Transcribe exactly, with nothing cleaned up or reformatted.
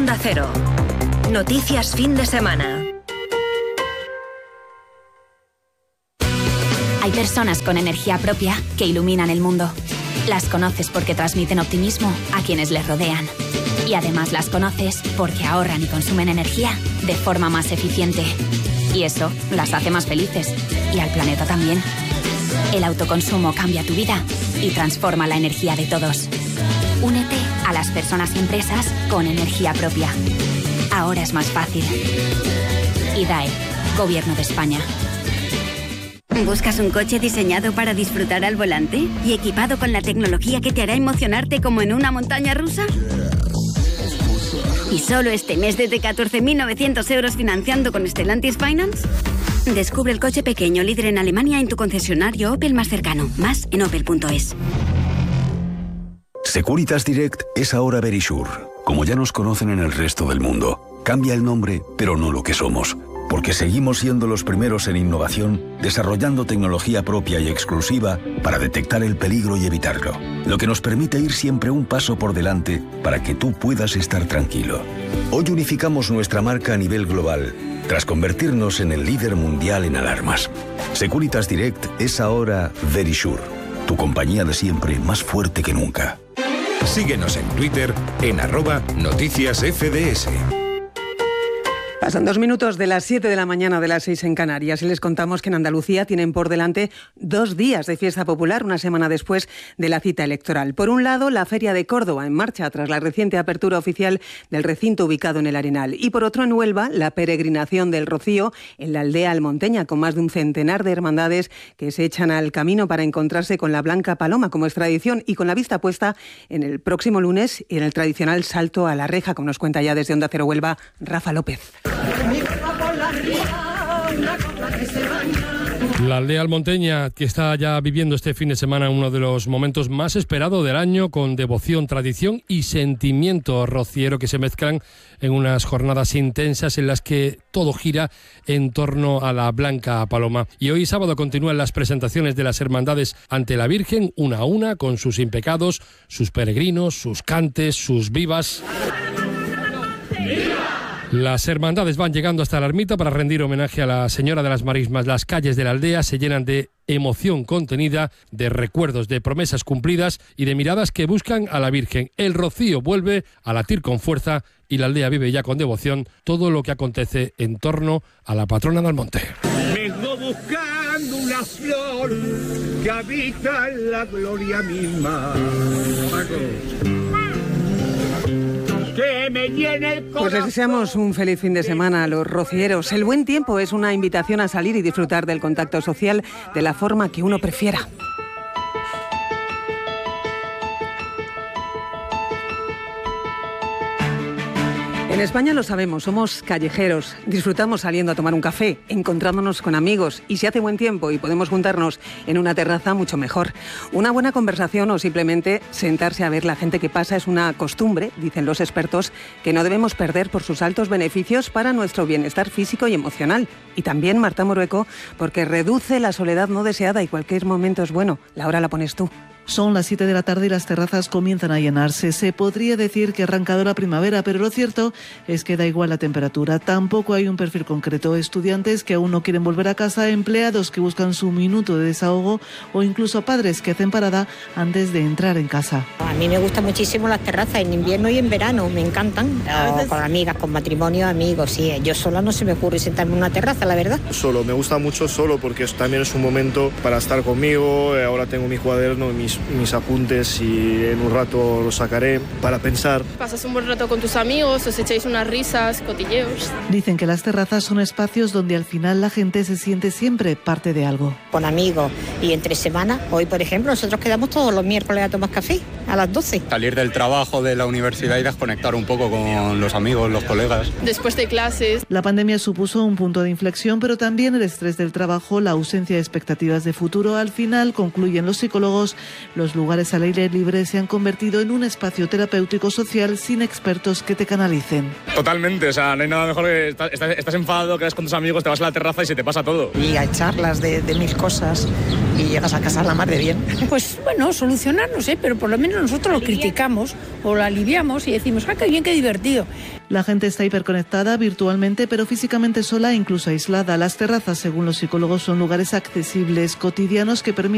Onda Cero. Noticias fin de semana. Hay personas con energía propia que iluminan el mundo. Las conoces porque transmiten optimismo a quienes les rodean. Y además las conoces porque ahorran y consumen energía de forma más eficiente. Y eso las hace más felices. Y al planeta también. El autoconsumo cambia tu vida y transforma la energía de todos. Únete a las personas y empresas con energía propia. Ahora es más fácil. I D A E, Gobierno de España. ¿Buscas un coche diseñado para disfrutar al volante y equipado con la tecnología que te hará emocionarte como en una montaña rusa? ¿Y solo este mes desde catorce mil novecientos euros financiando con Stellantis Finance? Descubre el coche pequeño líder en Alemania en tu concesionario Opel más cercano. Más en opel punto es. Securitas Direct es ahora Verisure, como ya nos conocen en el resto del mundo. Cambia el nombre, pero no lo que somos. Porque seguimos siendo los primeros en innovación, desarrollando tecnología propia y exclusiva para detectar el peligro y evitarlo. Lo que nos permite ir siempre un paso por delante para que tú puedas estar tranquilo. Hoy unificamos nuestra marca a nivel global, tras convertirnos en el líder mundial en alarmas. Securitas Direct es ahora Verisure, tu compañía de siempre más fuerte que nunca. Síguenos en Twitter en arroba noticias F D S. Pasan dos minutos de las siete de la mañana, de las seis en Canarias, y les contamos que en Andalucía tienen por delante dos días de fiesta popular, una semana después de la cita electoral. Por un lado, la Feria de Córdoba, en marcha tras la reciente apertura oficial del recinto ubicado en el Arenal. Y por otro, en Huelva, la peregrinación del Rocío en la aldea almonteña, con más de un centenar de hermandades que se echan al camino para encontrarse con la Blanca Paloma, como es tradición, y con la vista puesta en el próximo lunes y en el tradicional salto a la reja, como nos cuenta ya desde Onda Cero Huelva, Rafa López. La aldea almonteña, que está ya viviendo este fin de semana uno de los momentos más esperados del año, con devoción, tradición y sentimiento rociero que se mezclan en unas jornadas intensas en las que todo gira en torno a la Blanca Paloma. Y hoy sábado continúan las presentaciones de las hermandades ante la Virgen, una a una, con sus impecados, sus peregrinos, sus cantes, sus vivas. Las hermandades van llegando hasta la ermita para rendir homenaje a la Señora de las Marismas. Las calles de la aldea se llenan de emoción contenida, de recuerdos, de promesas cumplidas y de miradas que buscan a la Virgen. El rocío vuelve a latir con fuerza y la aldea vive ya con devoción todo lo que acontece en torno a la patrona del monte. Vengo buscando una flor que habita en la gloria misma. Que me llene el corazón. Pues les deseamos un feliz fin de semana a los rocieros. El buen tiempo es una invitación a salir y disfrutar del contacto social de la forma que uno prefiera. En España lo sabemos, somos callejeros, disfrutamos saliendo a tomar un café, encontrándonos con amigos, y si hace buen tiempo y podemos juntarnos en una terraza, mucho mejor. Una buena conversación o simplemente sentarse a ver la gente que pasa es una costumbre, dicen los expertos, que no debemos perder por sus altos beneficios para nuestro bienestar físico y emocional. Y también, Marta Morueco, porque reduce la soledad no deseada y cualquier momento es bueno. La hora la pones tú. Son las siete de la tarde y las terrazas comienzan a llenarse. Se podría decir que ha arrancado la primavera, pero lo cierto es que da igual la temperatura. Tampoco hay un perfil concreto. Estudiantes que aún no quieren volver a casa, empleados que buscan su minuto de desahogo o incluso padres que hacen parada antes de entrar en casa. A mí me gustan muchísimo las terrazas en invierno y en verano, me encantan. O con amigas, con matrimonio, amigos, sí. Yo sola no se me ocurre sentarme en una terraza, la verdad. Solo, me gusta mucho solo porque también es un momento para estar conmigo. Ahora tengo mi cuaderno y mis mis apuntes y en un rato los sacaré para pensar. Pasas un buen rato con tus amigos, os echáis unas risas, cotilleos. Dicen que las terrazas son espacios donde al final la gente se siente siempre parte de algo. Con amigos y entre semana, hoy por ejemplo, nosotros quedamos todos los miércoles a tomar café a las doce. Salir del trabajo, de la universidad y desconectar un poco con los amigos, los colegas. Después de clases. La pandemia supuso un punto de inflexión, pero también el estrés del trabajo, la ausencia de expectativas de futuro. Al final, concluyen los psicólogos, los lugares al aire libre se han convertido en un espacio terapéutico social sin expertos que te canalicen. Totalmente, o sea, no hay nada mejor que estás, estás enfadado, quedas con tus amigos, te vas a la terraza y se te pasa todo. Y hay charlas de, de mil cosas y llegas a casa la mar de bien. Pues bueno, solucionar no sé, pero por lo menos nosotros lo criticamos o lo aliviamos y decimos, ah, qué bien, qué divertido. La gente está hiperconectada virtualmente, pero físicamente sola e incluso aislada. Las terrazas, según los psicólogos, son lugares accesibles, cotidianos que permiten